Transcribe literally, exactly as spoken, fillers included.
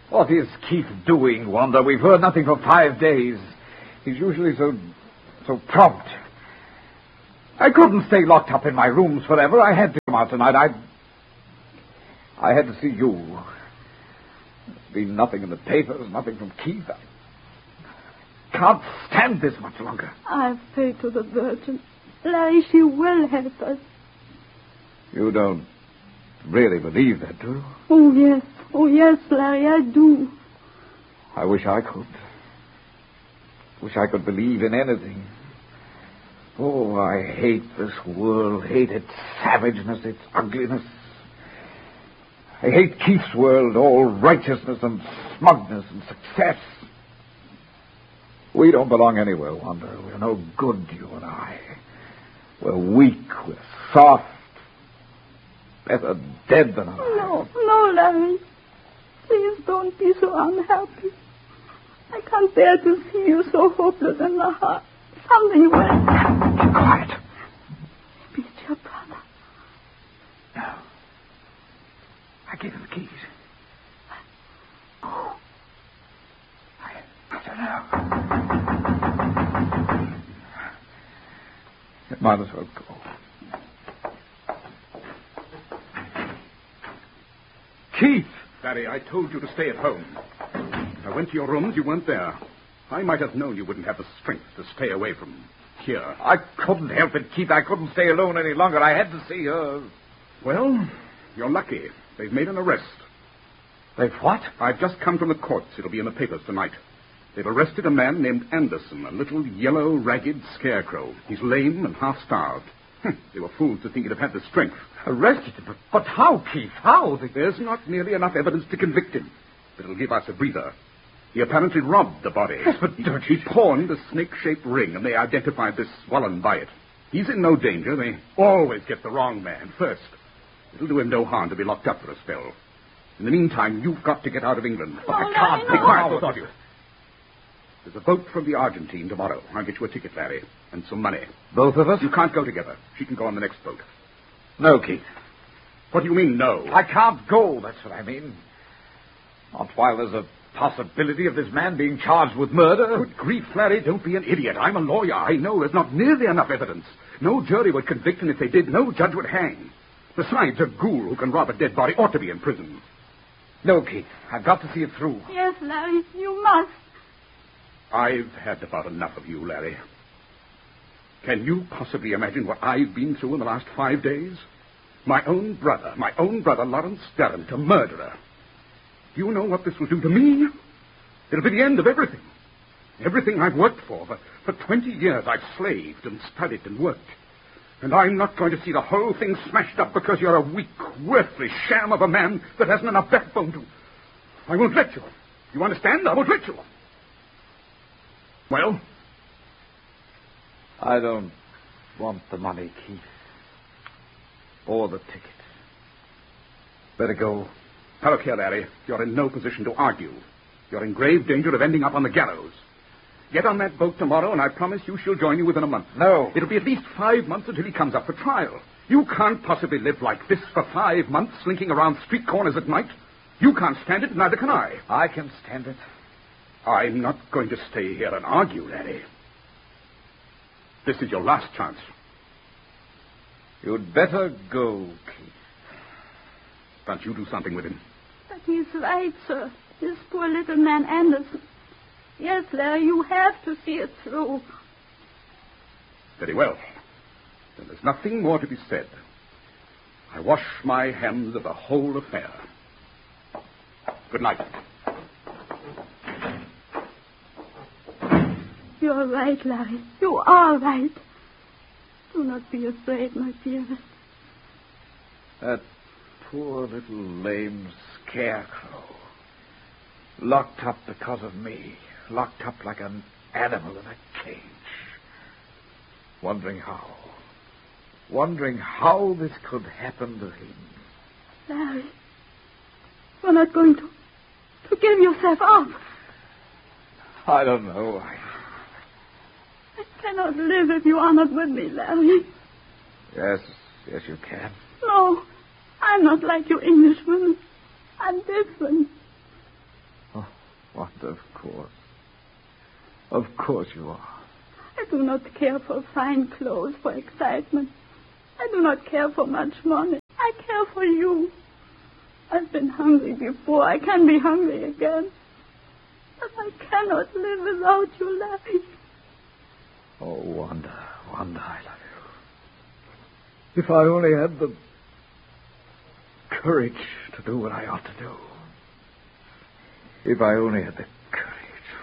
What is Keith doing, Wanda? We've heard nothing for five days. He's usually so... so prompt. I couldn't stay locked up in my rooms forever. I had to come out tonight. I... I had to see you. There's been nothing in the papers, nothing from Keith. I can't stand this much longer. I've prayed to the Virgin. Larry, she will help us. You don't really believe that, do you? Oh, yes. Oh, yes, Larry, I do. I wish I could. Wish I could believe in anything. Oh, I hate this world. Hate its savageness, its ugliness. I hate Keith's world, all righteousness and smugness and success. We don't belong anywhere, Wanda. We're no good, you and I. We're weak, we're soft. Better dead than alive. No, no, Larry. Please don't be so unhappy. I can't bear to see you so hopeless in the heart. Something will... Keep quiet. Maybe it's your brother. No. I gave him the keys. Oh. I, I don't know. It might as well go. Keith! Larry, I told you to stay at home. I went to your rooms, you weren't there. I might have known you wouldn't have the strength to stay away from here. I couldn't help it, Keith. I couldn't stay alone any longer. I had to see her. Well, you're lucky. They've made an arrest. They've what? I've just come from the courts. It'll be in the papers tonight. They've arrested a man named Anderson, a little yellow, ragged scarecrow. He's lame and half-starved. They were fools to think he'd have had the strength. Arrested him? But, but how, Keith? How? They... There's not nearly enough evidence to convict him. But it'll give us a breather. He apparently robbed the body. Yes, but he, don't he you... pawned a snake-shaped ring, and they identified this swollen by it. He's in no danger. They always get the wrong man first. It'll do him no harm to be locked up for a spell. In the meantime, you've got to get out of England. No, I can't. no, Be no. quiet, both of you. There's a boat from the Argentine tomorrow. I'll get you a ticket, Larry, and some money. Both of us? You can't go together. She can go on the next boat. No, Keith. What do you mean, no? I can't go, that's what I mean. Not while there's a possibility of this man being charged with murder. Good grief, Larry, don't be an idiot. I'm a lawyer. I know there's not nearly enough evidence. No jury would convict, and if they did, no judge would hang. Besides, a ghoul who can rob a dead body ought to be in prison. No, Keith. I've got to see it through. Yes, Larry, you must. I've had about enough of you, Larry. Can you possibly imagine what I've been through in the last five days? My own brother, my own brother, Lawrence Derrant, a murderer. Do you know what this will do to me? It'll be the end of everything. Everything I've worked for. For, for twenty years I've slaved and studied and worked. And I'm not going to see the whole thing smashed up because you're a weak, worthless sham of a man that hasn't enough backbone to... I won't let you. You understand? I won't let you. Well? I don't want the money, Keith. Or the ticket. Better go. Now, look here, Larry. You're in no position to argue. You're in grave danger of ending up on the gallows. Get on that boat tomorrow, and I promise you she'll join you within a month. No. It'll be at least five months until he comes up for trial. You can't possibly live like this for five months, slinking around street corners at night. You can't stand it, neither can I. I can stand it. I'm not going to stay here and argue, Larry. This is your last chance. You'd better go, Keith. Can't you do something with him? But he's right, sir. This poor little man Anderson. Yes, Larry, you have to see it through. Very well. Then there's nothing more to be said. I wash my hands of the whole affair. Good night. You're right, Larry. You are right. Do not be afraid, my dearest. That poor little lame scarecrow. Locked up because of me. Locked up like an animal in a cage. Wondering how. Wondering how this could happen to him. Larry, you're not going to, to give yourself up. I don't know. I... I cannot live if you are not with me, Larry. Yes, yes, you can. No, I'm not like you Englishmen. I'm different. course. Of course you are. I do not care for fine clothes, for excitement. I do not care for much money. I care for you. I've been hungry before. I can be hungry again. But I cannot live without you, Larry. Oh, Wanda, Wanda, I love you. If I only had the courage to do what I ought to do. If I only had the